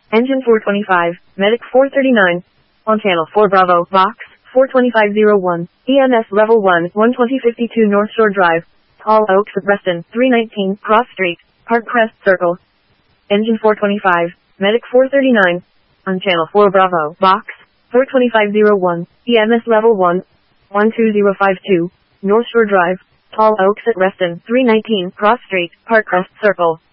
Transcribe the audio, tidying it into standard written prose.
Engine 425, Medic 439. On Channel 4 Bravo, Box 42501, EMS Level 1, 12052 North Shore Drive, Tall Oaks at Reston, 319, Cross Street, Park Crest Circle. Engine 425, Medic 439. On Channel 4 Bravo, Box 42501, EMS Level 1, 12052, North Shore Drive, Tall Oaks at Reston, 319, Cross Street, Park Crest Circle.